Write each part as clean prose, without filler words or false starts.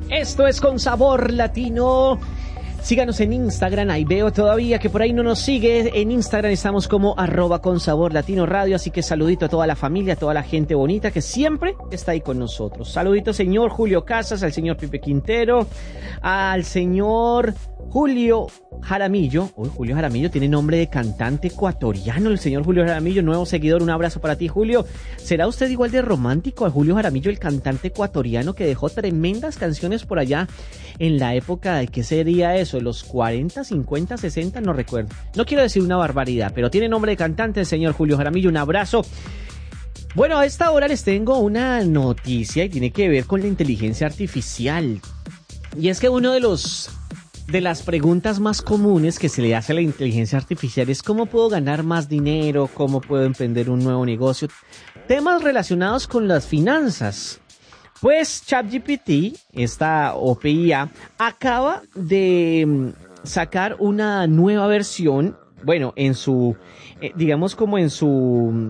Esto es Con Sabor Latino. Síganos en Instagram, ahí veo todavía que por ahí no nos sigue. En Instagram estamos como @ConSaborLatinoRadio, así que saludito a toda la familia, a toda la gente bonita que siempre está ahí con nosotros. Saludito señor Julio Casas, al señor Pipe Quintero, al señor Julio Jaramillo. Uy, Julio Jaramillo tiene nombre de cantante ecuatoriano, el señor Julio Jaramillo, nuevo seguidor, un abrazo para ti, Julio. ¿Será usted igual de romántico a Julio Jaramillo, el cantante ecuatoriano que dejó tremendas canciones por allá en la época de, ¿qué sería eso? ¿Los 40, 50, 60? No recuerdo. No quiero decir una barbaridad, pero tiene nombre de cantante el señor Julio Jaramillo, un abrazo. Bueno, a esta hora les tengo una noticia y tiene que ver con la inteligencia artificial. Y es que uno de las preguntas más comunes que se le hace a la inteligencia artificial es cómo puedo ganar más dinero, cómo puedo emprender un nuevo negocio, temas relacionados con las finanzas. Pues ChatGPT, esta OpenAI, acaba de sacar una nueva versión, bueno, en su, digamos como en su,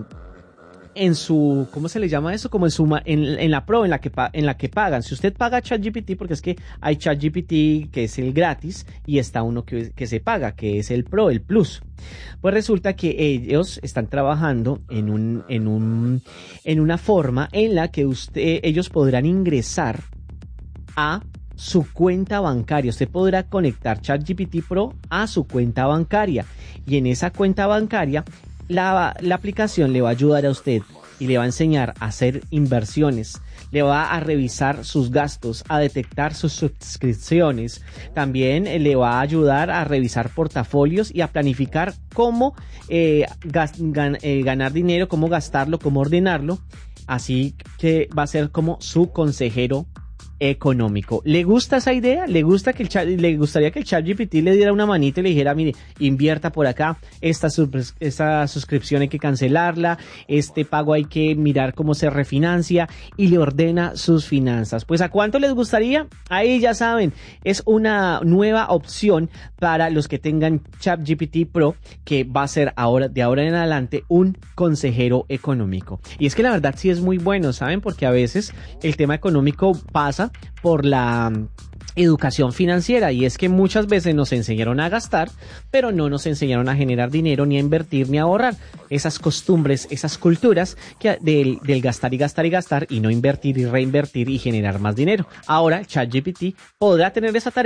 ¿cómo se le llama eso? Como en la Pro, en la que pagan. Si usted paga ChatGPT, porque es que hay ChatGPT que es el gratis y está uno que se paga, que es el Pro, el Plus. Pues resulta que ellos están trabajando en una forma en la que ellos podrán ingresar a su cuenta bancaria. Usted podrá conectar ChatGPT Pro a su cuenta bancaria y en esa cuenta bancaria la aplicación le va a ayudar a usted y le va a enseñar a hacer inversiones, le va a revisar sus gastos, a detectar sus suscripciones, también le va a ayudar a revisar portafolios y a planificar cómo ganar dinero, cómo gastarlo, cómo ordenarlo, así que va a ser como su consejero económico. ¿Le gusta esa idea? ¿Le gustaría que el ChatGPT le diera una manita y le dijera, mire, invierta por acá, esta suscripción hay que cancelarla, este pago hay que mirar cómo se refinancia y le ordena sus finanzas? Pues ¿a cuánto les gustaría? Ahí ya saben, es una nueva opción para los que tengan ChatGPT Pro, que va a ser de ahora en adelante un consejero económico. Y es que la verdad sí es muy bueno, ¿saben? Porque a veces el tema económico pasa por la educación financiera, y es que muchas veces nos enseñaron a gastar, pero no nos enseñaron a generar dinero, ni a invertir, ni a ahorrar. Esas costumbres, esas culturas del gastar y gastar y gastar y no invertir y reinvertir y generar más dinero. Ahora ChatGPT podrá tener esa tarea